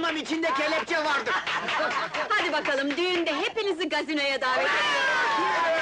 sanmam, içinde kelepçe vardır! Hadi bakalım, düğünde hepinizi gazinoya davet ediyorum.